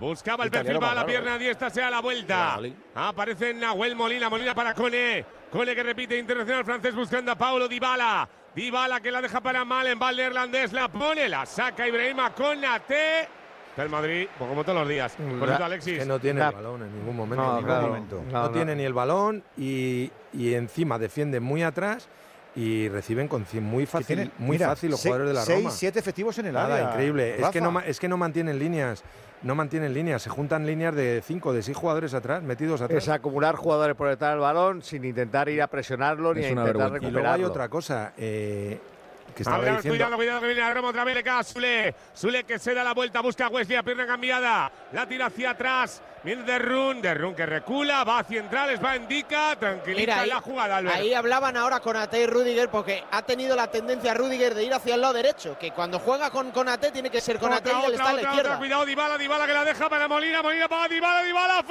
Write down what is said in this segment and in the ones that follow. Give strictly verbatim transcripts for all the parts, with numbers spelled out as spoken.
Buscaba el perfil para la pierna diestra, sea la vuelta. Aparece Nahuel Molina, Molina para Cone. Cone que repite, internacional francés buscando a Paulo Dybala. Dybala que la deja para Malen, va el neerlandés, la pone, la saca Ibrahima Konate. El Madrid, pues como todos los días. Por eso, Alexis. Que no tiene el balón en ningún momento. No, en ningún claro, momento. no, no, no tiene ni el balón y, y encima defienden muy atrás y reciben con muy fácil, tiene, muy mira, fácil los seis, jugadores de la seis, Roma. siete efectivos en el Nada, área. increíble. Rafa. Es que, no, es que no mantienen líneas. No mantienen líneas. Se juntan líneas de cinco, de seis jugadores atrás, metidos atrás. Es acumular jugadores por detrás del balón sin intentar ir a presionarlo ni a intentar recuperarlo. Y luego hay otra cosa. Eh, que estaba Ahora, diciendo… cuidado, cuidado, que viene la Roma otra vez, le cae a Sule. Sule que se da la vuelta, busca a Wesley, a pierna cambiada. La tira hacia atrás. Viene de Run, de Run que recula, va hacia centrales, va indica, tranquiliza Mira, ahí, la jugada, Albert. Ahí hablaban ahora con Ate y Rüdiger porque ha tenido la tendencia Rüdiger de ir hacia el lado derecho, que cuando juega con, con Ate tiene que ser con Ate y él está a la izquierda. Otra, cuidado, Dybala, Dybala que la deja para Molina, Molina para Dybala, Dybala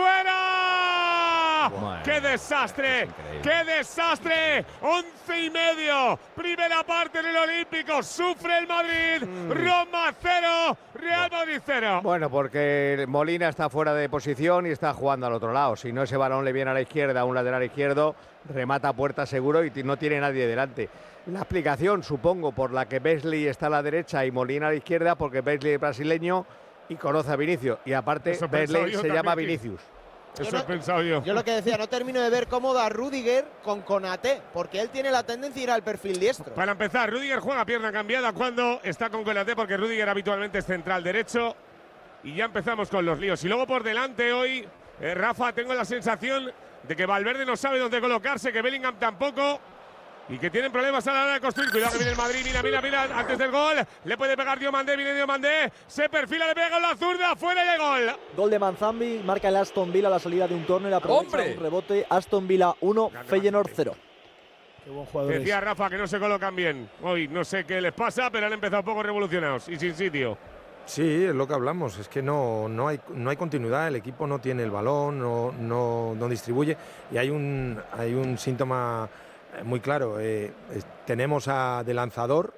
fuera. Bueno, ¡Qué desastre! ¡Qué desastre! Once y medio, primera parte en el Olímpico, sufre el Madrid, mm. Roma cero, Real Madrid cero. Bueno, porque Molina está fuera de posición y está jugando al otro lado. Si no, ese balón le viene a la izquierda, a un lateral izquierdo, remata a puerta seguro y no tiene nadie delante. La explicación, supongo, por la que Beasley está a la derecha y Molina a la izquierda, porque Beasley es brasileño y conoce a Vinicius. Y aparte, Beasley se llama Vinicius. Eso he pensado yo. Yo lo que decía, no termino de ver cómo da Rüdiger con Konaté, porque él tiene la tendencia a ir al perfil diestro. Para empezar, Rüdiger juega pierna cambiada cuando está con Konaté, porque Rüdiger habitualmente es central derecho. Y ya empezamos con los líos. Y luego por delante hoy, eh, Rafa, tengo la sensación de que Valverde no sabe dónde colocarse, que Bellingham tampoco. Y que tienen problemas a la hora de construir. Cuidado que viene el Madrid, mira, mira, mira, antes del gol. Le puede pegar Diomandé, viene Diomandé. Se perfila, le pega con la zurda, fuera y el gol. Gol de Manzambi, marca el Aston Villa a la salida de un córner, aprovecha ¡Hombre! un rebote. Aston Villa uno, Feyenoord cero. Qué buen jugador Decía es. Rafa que no se colocan bien. Hoy no sé qué les pasa, pero han empezado un poco revolucionados y sin sitio. Sí, es lo que hablamos, es que no, no, hay, no hay continuidad, el equipo no tiene el balón, no, no, no distribuye y hay un, hay un síntoma muy claro, eh, es, tenemos a, de lanzador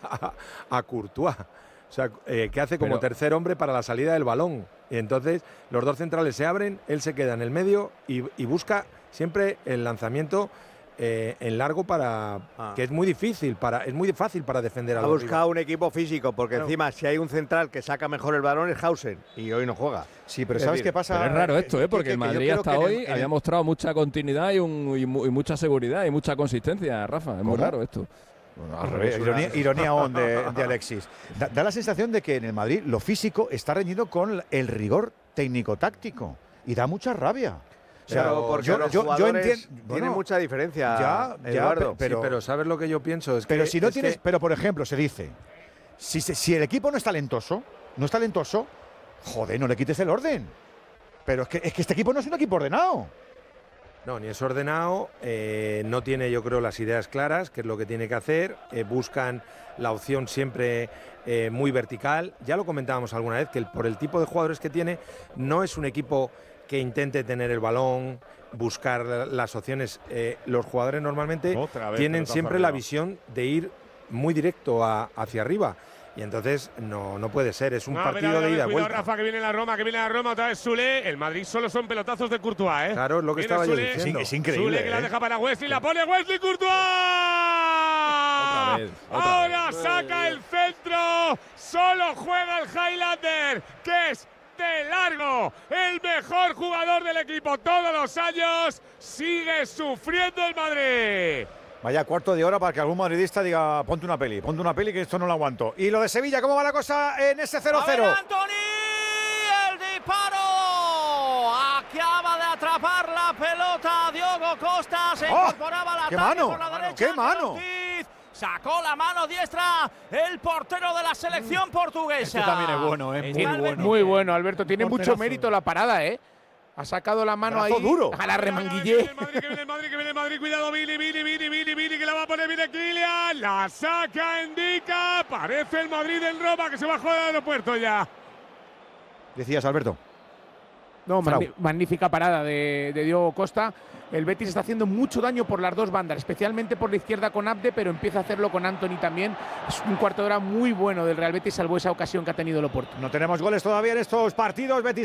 a Courtois, o sea, eh, que hace como Pero, tercer hombre para la salida del balón. Y entonces los dos centrales se abren, él se queda en el medio y, y busca siempre el lanzamiento Eh, en largo para ah. que es muy difícil para es muy fácil para defender a los rivales. Ha buscado un equipo físico porque claro. encima si hay un central que saca mejor el balón es Hausen y hoy no juega. Sí, pero es ¿sabes decir, qué pasa? Pero es raro esto, ¿eh? Porque que, que, el Madrid hasta hoy el, había mostrado mucha continuidad y, un, y, y mucha seguridad y mucha consistencia, Rafa. Es ¿Cómo? muy raro esto. Bueno, al revés, ironía, ironía on de, de Alexis. Da, da la sensación de que en el Madrid lo físico está reñido con el rigor técnico-táctico y da mucha rabia. O sea, pero porque yo, los yo, yo entiendo, tiene bueno, mucha diferencia, ya, Eduardo. Ya, pero, sí, pero sabes lo que yo pienso es pero que, si no es tienes, que, pero por ejemplo se dice, si, si el equipo no es talentoso, no es talentoso, joder, no le quites el orden. Pero es que, es que este equipo no es un equipo ordenado. No, ni es ordenado, eh, no tiene yo creo las ideas claras, que es lo que tiene que hacer, eh, buscan la opción siempre eh, muy vertical. Ya lo comentábamos alguna vez, que el, por el tipo de jugadores que tiene, no es un equipo que intente tener el balón, buscar las opciones. Eh, los jugadores normalmente tienen siempre la visión de ir muy directo a, hacia arriba. Y entonces no, no puede ser, es un no, partido ver, ver, de ida y vuelta. Rafa, que viene la Roma, que viene la Roma, otra vez Sule. El Madrid solo son pelotazos de Courtois, ¿eh? Claro, es lo que viene estaba Sule, yo diciendo. Es, es increíble. Sule que ¿eh? la deja para Wesley, la pone Wesley Courtois. Otra vez, otra Ahora vez. saca el centro. Solo juega el Highlander, que es de largo el mejor jugador del equipo todos los años. Sigue sufriendo el Madrid. Vaya cuarto de hora para que algún madridista diga ponte una peli, ponte una peli que esto no lo aguanto. Y lo de Sevilla, ¿cómo va la cosa en ese cero cero? Antony, el disparo. Acaba de atrapar la pelota Diogo Costa, se oh, incorporaba la ¡qué mano! por la derecha. ¡Qué mano! Sacó la mano diestra el portero de la selección portuguesa. Este también es bueno, ¿eh? Muy bueno. Muy bueno, Alberto. Tiene mucho mérito la parada, ¿eh? Ha sacado la mano ahí duro. a la remanguillé. Que viene el Madrid, que viene el Madrid, que viene el Madrid. Cuidado, Vini, Vini, Vini, Vini, Vini, que la va a poner, viene Kylian. La saca, indica. Parece el Madrid en Roma, que se bajó del aeropuerto ya. Decías, Alberto. No, magnífica parada de, de Diogo Costa. El Betis está haciendo mucho daño por las dos bandas, especialmente por la izquierda con Abde, pero empieza a hacerlo con Antony también. Es un cuarto de hora muy bueno del Real Betis, salvo esa ocasión que ha tenido el Oporto. No tenemos goles todavía en estos partidos, Betis.